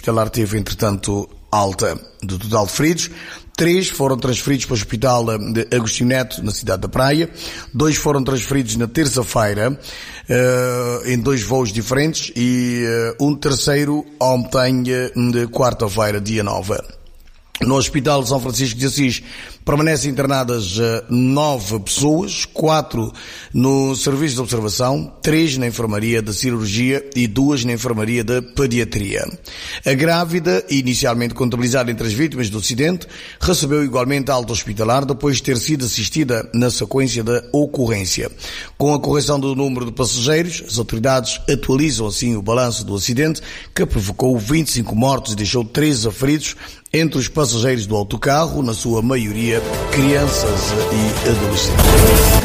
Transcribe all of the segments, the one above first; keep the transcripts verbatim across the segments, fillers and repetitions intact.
hospitalar teve, entretanto, alta. Do total de feridos, três foram transferidos para o Hospital de Agostinho Neto, na cidade da Praia. Dois foram transferidos na terça-feira, uh, em dois voos diferentes, e uh, um terceiro ontem, de quarta-feira, dia nove. No Hospital de São Francisco de Assis permanecem internadas nove pessoas, quatro no serviço de observação, três na enfermaria da cirurgia e duas na enfermaria da pediatria. A grávida, inicialmente contabilizada entre as vítimas do acidente, recebeu igualmente alta hospitalar depois de ter sido assistida na sequência da ocorrência. Com a correção do número de passageiros, as autoridades atualizam assim o balanço do acidente, que provocou vinte e cinco mortos e deixou treze feridos entre os passageiros do autocarro, na sua maioria crianças e adolescentes.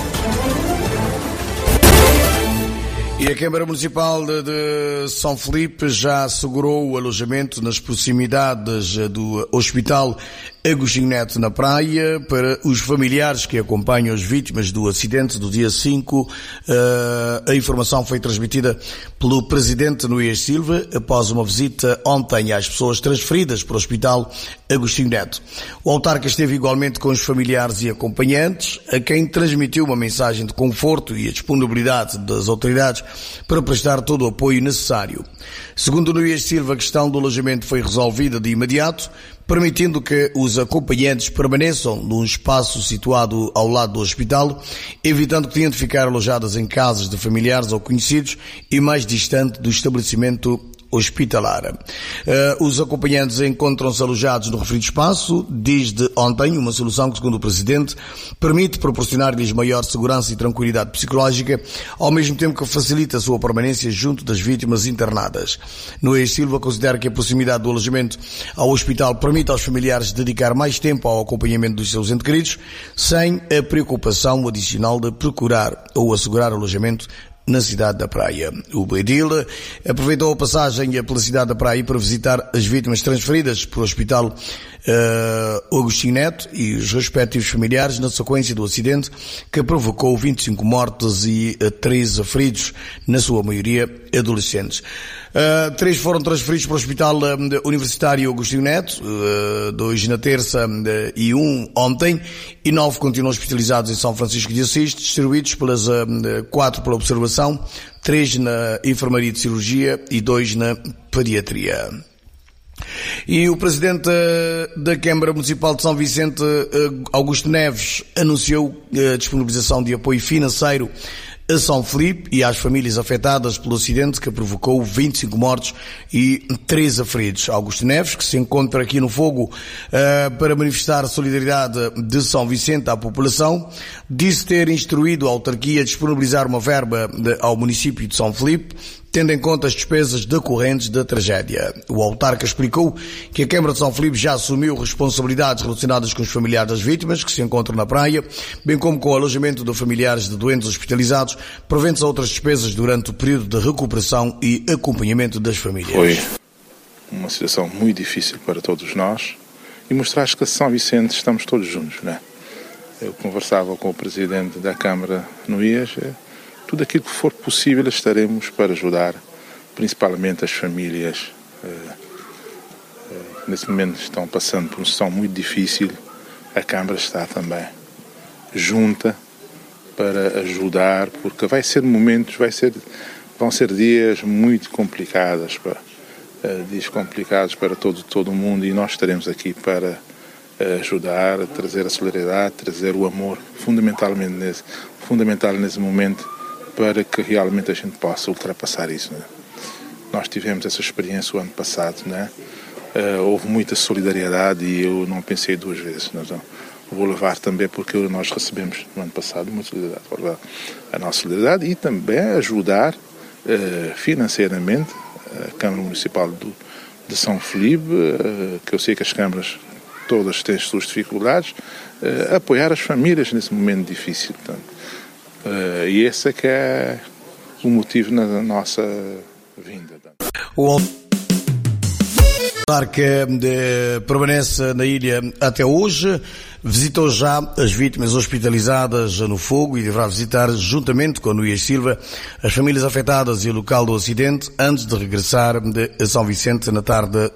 E a Câmara Municipal de, de São Felipe já assegurou o alojamento nas proximidades do Hospital Agostinho Neto na Praia para os familiares que acompanham as vítimas do acidente do dia cinco. Uh, a informação foi transmitida pelo Presidente Nunes Silva após uma visita ontem às pessoas transferidas para o Hospital Agostinho Neto. O autarca esteve igualmente com os familiares e acompanhantes, a quem transmitiu uma mensagem de conforto e a disponibilidade das autoridades para prestar todo o apoio necessário. Segundo Nunes Silva, a questão do alojamento foi resolvida de imediato, permitindo que os acompanhantes permaneçam num espaço situado ao lado do hospital, evitando que tenham de ficar alojadas em casas de familiares ou conhecidos e mais distante do estabelecimento hospitalar. Uh, os acompanhantes encontram-se alojados no referido espaço desde ontem, uma solução que, segundo o Presidente, permite proporcionar-lhes maior segurança e tranquilidade psicológica, ao mesmo tempo que facilita a sua permanência junto das vítimas internadas. Nunes Silva considera que a proximidade do alojamento ao hospital permite aos familiares dedicar mais tempo ao acompanhamento dos seus entes queridos, sem a preocupação adicional de procurar ou assegurar alojamento na cidade da Praia. O edil aproveitou a passagem pela cidade da Praia para visitar as vítimas transferidas para o Hospital uh, Agostinho Neto e os respectivos familiares na sequência do acidente que provocou vinte e cinco mortes e uh, treze feridos, na sua maioria adolescentes. Uh, três foram transferidos para o Hospital uh, Universitário Agostinho Neto, uh, dois na terça uh, e um ontem, e nove continuam hospitalizados em São Francisco de Assis, distribuídos pelas uh, quatro pela observação, três na enfermaria de cirurgia e dois na pediatria. E o Presidente da Câmara Municipal de São Vicente, Augusto Neves, anunciou a disponibilização de apoio financeiro a São Felipe e às famílias afetadas pelo acidente que provocou vinte e cinco mortos e treze feridos. Augusto Neves, que se encontra aqui no Fogo uh, para manifestar a solidariedade de São Vicente à população, disse ter instruído a autarquia a disponibilizar uma verba de, ao município de São Felipe, tendo em conta as despesas decorrentes da tragédia. O autarca explicou que a Câmara de São Felipe já assumiu responsabilidades relacionadas com os familiares das vítimas que se encontram na praia, bem como com o alojamento de familiares de doentes hospitalizados, prevendo-se outras despesas durante o período de recuperação e acompanhamento das famílias. Foi uma situação muito difícil para todos nós e mostrar que a São Vicente estamos todos juntos, né? Eu conversava com o Presidente da Câmara no I A S, tudo aquilo que for possível estaremos para ajudar, principalmente as famílias eh, eh, nesse momento estão passando por uma situação muito difícil. A Câmara está também junta para ajudar, porque vai ser momentos, vai ser, vão ser dias muito complicados, para, eh, dias complicados para todo, todo o mundo, e nós estaremos aqui para eh, ajudar, trazer a solidariedade, trazer o amor, fundamentalmente nesse, fundamental nesse momento, para que realmente a gente possa ultrapassar isso, né? Nós tivemos essa experiência o ano passado, né? Uh, houve muita solidariedade e eu não pensei duas vezes. Né? Então, vou levar também, porque nós recebemos no ano passado muita solidariedade, vou levar a nossa solidariedade e também ajudar uh, financeiramente a Câmara Municipal do, de São Felipe, uh, que eu sei que as câmaras todas têm as suas dificuldades, uh, apoiar as famílias nesse momento difícil. Portanto, Uh, e esse é que é o motivo na nossa vinda. O autarca permanece na ilha até hoje, visitou já as vítimas hospitalizadas no fogo e deverá visitar, juntamente com Nunes Silva, as famílias afetadas e o local do acidente antes de regressar de São Vicente na tarde